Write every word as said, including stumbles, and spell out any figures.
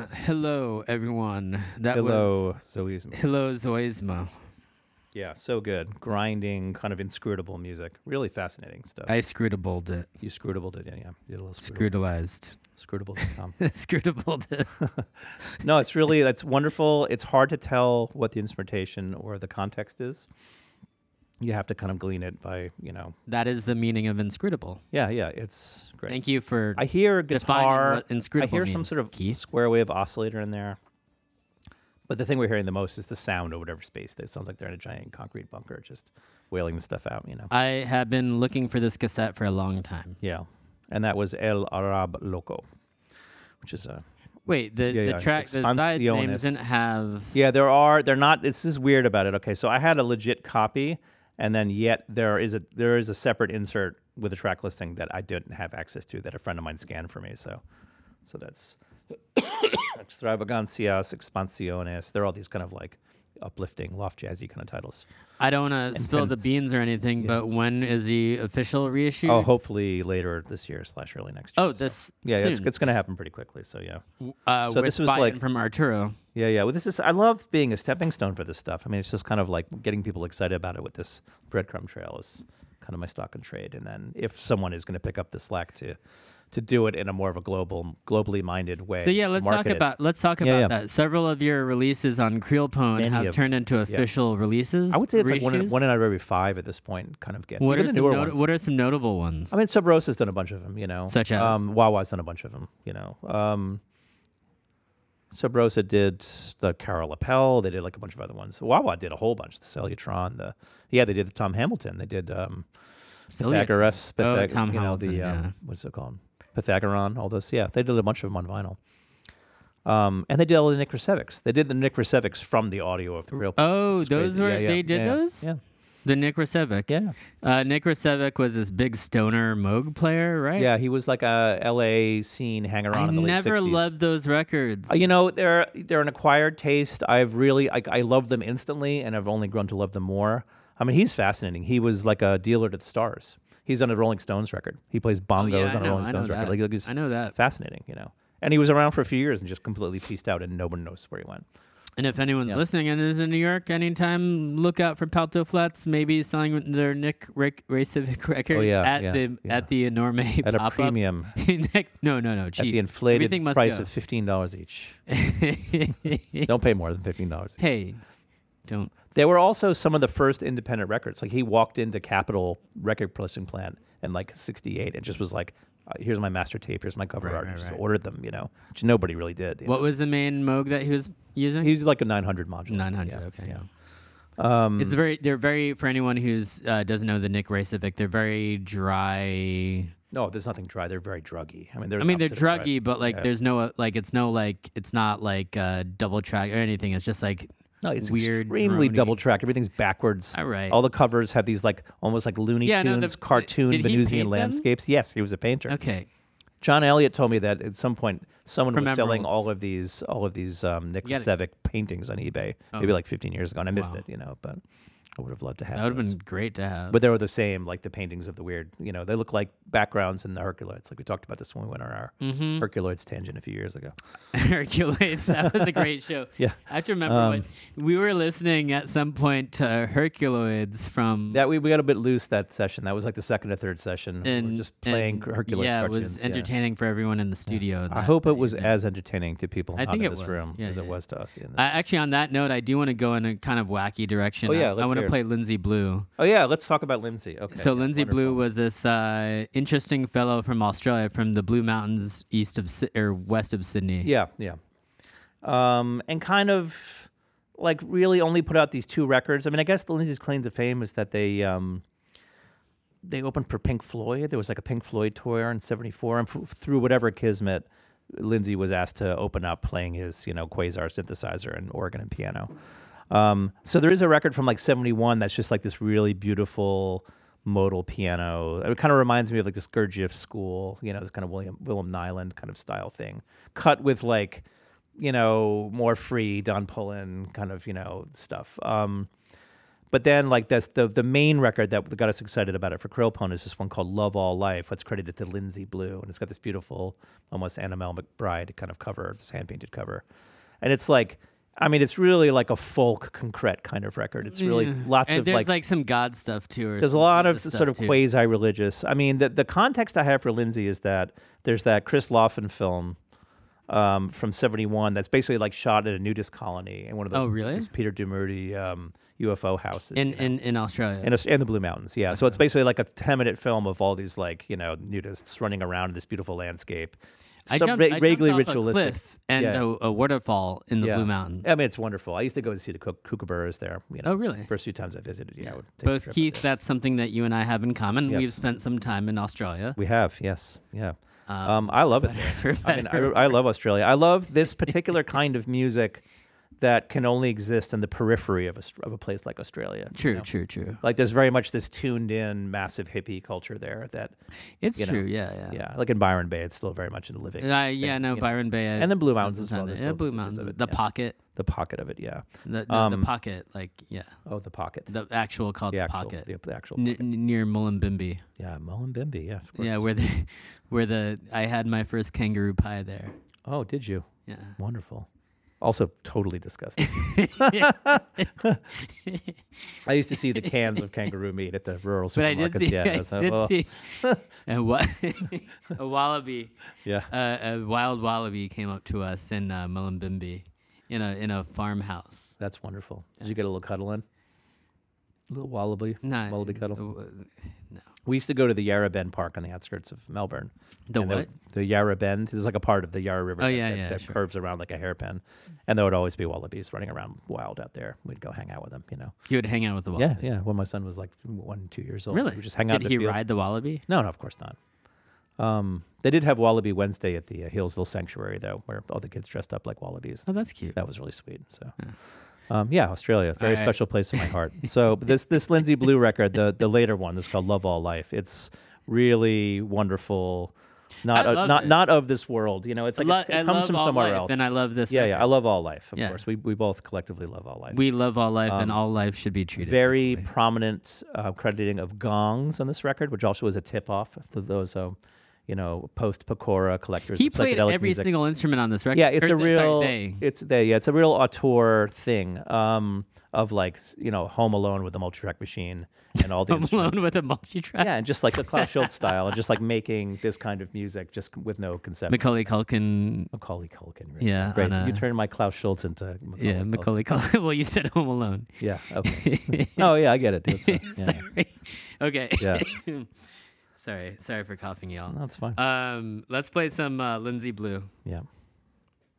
hello, everyone. That Hello, was Zoisma. Hello Zoisma. Yeah, so good. Grinding, kind of inscrutable music. Really fascinating stuff. I scrutabled it. you scrutable it, yeah, yeah. You did a little scrutable. Scrutalized. Scrutable dot com. Scrutabled it. No, it's really, that's wonderful. It's hard to tell what the instrumentation or the context is. You have to kind of glean it by, you know. That is the meaning of inscrutable. Yeah, yeah, it's great. Thank you for I hear defining guitar. what inscrutable I hear some means, sort of Keith. square wave oscillator in there. But the thing we're hearing the most is the sound of whatever space. It sounds like they're in a giant concrete bunker, just wailing the stuff out, you know. I have been looking for this cassette for a long time. Yeah, and that was El Arab Loco, which is a Wait, the, Yeah, the yeah. track, the side Expansiones. names didn't have... yeah. There are they're not. This is weird about it. Okay, so I had a legit copy, and then yet there is a there is a separate insert with a track listing that I didn't have access to that a friend of mine scanned for me. So, so that's Extravagancias, Expansiones. They're all these kind of like uplifting, loft jazzy kind of titles. I don't want to spill the Intense. beans or anything, Yeah. but when is the official reissue? Oh, hopefully later this year slash early next year. Oh, So, this yeah, soon. it's, it's going to happen pretty quickly. So yeah. Uh, So with this was Biden like- from Arturo. Yeah, yeah. Well, this is. I love being a stepping stone for this stuff. I mean, it's just kind of like getting people excited about it with this breadcrumb trail is kind of my stock and trade. And then if someone is going to pick up the slack to to do it in a more of a global, globally minded way. So yeah, let's talk market it. about let's talk Yeah, about yeah. that. Several of your releases on Creelpone Many have of- turned into official releases. I would say it's like one in, reissues? one in out of every five at this point. Kind of get What even are the some newer not- ones. what are some notable ones? I mean, Sub Rosa's done a bunch of them. You know, Such as? um, Wawa's done a bunch of them. You know. Um, Sub Rosa did the Carol Lapel. They did like a bunch of other ones. Wawa did a whole bunch. The Cellutron. The yeah, they did the Tom Hamilton. They did um, Pythagoras. Oh, Pythag- Tom you know, Hamilton, The, um, yeah. what's it called? Pythagoron. All this. Yeah, they did a bunch of them on vinyl. Um, and they did all the Nick Racevics. They did the Nick Racevics from the audio of the real. Oh, which is those crazy. were Yeah, yeah, they did yeah, those. Yeah, The Nick Racevic. yeah. Uh, Nick Racevic was this big stoner Moog player, right? Yeah, he was like a L A scene hanger on I in the late never sixties. loved those records. Uh, you know, they're they're an acquired taste. I've really I, I love them instantly, and I've only grown to love them more. I mean, he's fascinating. He was like a dealer to the stars. He's on a Rolling Stones record. He plays bongos Oh, yeah, I on a know, Rolling I know Stones record. that. Like, like, he's I know that. fascinating, you know. And he was around for a few years and just completely pieced out, and nobody knows where he went. And if anyone's Yeah. listening and is in New York anytime, look out for Palto Flats, maybe selling their Nick Rick Racevic record Oh, yeah, at yeah, the yeah. at the enorme At a pop-up. premium, Nick- no, no, no, at cheap. the inflated Everything must price go. of fifteen dollars each. Don't pay more than fifteen dollars each. Hey, don't. They were also some of the first independent records. Like he walked into Capitol Record Publishing Plant in like sixty-eight and just was like, uh, "Here's my master tape. Here's my cover Right, art." right, And just right. ordered them, you know, which nobody really did. you What know. was the main Moog that he was using? He was like a nine hundred module. nine hundred. Yeah, Okay. yeah. Yeah. Um, It's very. They're very. For anyone who's uh, doesn't know the Nick Racevic, they're very dry. no, there's nothing dry. They're very druggy. I mean, they're I mean, they're opposite of dry. druggy, but like, Yeah. there's no uh, like, it's no like, it's not like uh, double track or anything. It's just like No, it's weird, extremely droney. double track. Everything's backwards. All right. All the covers have these like almost like Looney Yeah, no, Tunes, the- cartoon did he Venusian paint them? landscapes. Yes, he was a painter. Okay. John Elliott told me that at some point someone From was selling Emeralds. all of these all of these um, Nick You gotta- Racevic paintings on eBay, Oh. maybe like fifteen years ago, and I missed Wow. it, you know. But I would have loved to have. That would have those. been great to have. But they were the same, like the paintings of the weird. You know, they look like backgrounds in the Herculoids. Like we talked about this when we went on our Mhm. Herculoids tangent a few years ago. Hercules. That was a great show. Yeah. I have to remember Um, when we were listening at some point to Herculoids from. That we, we got a bit loose that session. That was like the second or third session. we and were just playing and, Herculoids yeah, cartoons. it was yeah. entertaining for everyone in the studio. I that- hope it that was evening. as entertaining to people I not think in it this was. room Yeah, as it yeah. was to us. In Uh, actually, on that note, I do want to go in a kind of wacky direction. Oh, yeah, I, I let's want hear to it. play Lindsay Blue. oh yeah, let's talk about Lindsay. Okay. So yeah, Lindsay Blue wonderful. was this uh, interesting fellow from Australia, from the Blue Mountains east of Sy- or west of Sydney. Yeah, yeah. Um, and kind of like really only put out these two records. I mean, I guess the Lindsay's claim to fame is that they um, they opened for Pink Floyd. There was like a Pink Floyd tour in seventy-four, and f- through whatever kismet, Lindsay was asked to open up playing his, you know, Quasar synthesizer and organ and piano. Um, so there is a record from like seventy-one that's just like this really beautiful modal piano. It kind of reminds me of like this Gurdjieff school, you know, this kind of William Willem Nyland kind of style thing, cut with like, you know, more free Don Pullen kind of, you know, stuff. Um, But then, like this, the the main record that got us excited about it for Krillpone is this one called "Love All Life." It's credited to Lindsay Blue, and it's got this beautiful, almost Annabelle McBride kind of cover, this hand painted cover, and it's like, I mean, it's really like a folk concrete kind of record. It's really Yeah. lots and of there's like, like some God stuff too. Or there's a some lot of Jesus sort of stuff, too. quasi religious. I mean, the the context I have for Lindsay is that there's that Chris Laughlin film. Um, from seventy-one, that's basically like shot at a nudist colony in one of those, Oh, really? those Peter Dumurty um, U F O houses in you know. in in Australia. In, Aus- in the Blue Mountains, yeah. So it's basically like a ten-minute film of all these, like, you know, nudists running around in this beautiful landscape. I Some jumped, ra- I jumped vaguely off ritualistic. a cliff and Yeah. a, a waterfall in the Yeah. Blue Mountains. I mean, it's wonderful. I used to go and see the Kook- kookaburras there. You know, Oh, really? First few times I visited, yeah. I would take a Both trip up Keith, there. that's something that you and I have in common. Yes. We've spent some time in Australia. We have, yes, yeah. Um, Um, I love it. for there. I mean, better I, I love Australia. I love this particular kind of music that can only exist in the periphery of a, of a place like Australia. you True, know? true, true. Like, there's very much this tuned-in, massive hippie culture there that, It's you know, true. Yeah, yeah. yeah, like in Byron Bay, it's still very much in the living. Uh, yeah, thing, no, you know. Byron Bay. I And then Blue spent Mountains some as well, time there's there. Yeah, still Blue vestiges Mountains. of it, The yeah. pocket. The pocket of it, yeah. The, the, Um, the pocket, like, yeah. Oh, the pocket. The actual called the the actual, pocket. the, the actual N- pocket. n- near Mullumbimby. Yeah, Mullumbimby, yeah, of course. Yeah, where the where the I had my first kangaroo pie there. Oh, did you? Yeah. Wonderful. Also, totally disgusting. I used to see the cans of kangaroo meat at the rural But I supermarkets. did see, yeah, I that's how- did oh, see a, wa- a wallaby, yeah. uh, a wild wallaby came up to us in uh, Mullumbimby, in a in a farmhouse. That's wonderful. Did you get a little cuddle in? A little wallaby? No, Wallaby cuddle? uh, no. We used to go to the Yarra Bend Park on the outskirts of Melbourne. The And what? The, the Yarra Bend is like a part of the Yarra River Oh, that, yeah, that, yeah, that sure. curves around like a hairpin. And there would always be wallabies running around wild out there. We'd go hang out with them, you know. You would hang out with the Yeah, wallaby. yeah. When my son was like one, two years old. Really? We would just hang out Did in he the field. ride the wallaby? No, no, of course not. Um, they did have Wallaby Wednesday at the uh, Hillsville Sanctuary, though, where all the kids dressed up like wallabies. Oh, that's cute. That was really sweet. So, Yeah. um, yeah, Australia, very All right. special place in my heart. So this this Lindsay Blue record, the the later one, is called Love All Life. It's really wonderful. Not I uh, love not it. not of this world. You know, it's I like lo- it's, it I comes love from All somewhere Life, else. And I love this. yeah, yeah, record. I love All Life. Of Yeah. course, we we both collectively love All Life. We love all life, and Um, all life should be treated. Very equally. prominent uh, crediting of gongs on this record, which also is a tip off to those, uh, you know, post Pecora collectors. He of played psychedelic every music. single instrument on this record. Yeah, it's Or a th- real. Sorry, they. It's they. Yeah, it's a real auteur thing um, of like s- you know Home Alone with the multi-track machine and all the Home instruments. Alone with a multi-track. Yeah, and just like the Klaus Schultz style, and just like making this kind of music just with no concept. Macaulay Culkin. Macaulay Culkin. Really. Yeah, great. on a- You turned my Klaus Schultz into Macaulay Yeah, Culkin. Macaulay Culkin. Well, you said Home Alone. Yeah. Okay. oh yeah, I get it. It's, uh, yeah, Sorry. Okay. Yeah. Sorry. Sorry for coughing, y'all. No, that's fine. Um, let's play some uh, Lindsay Blue. Yeah.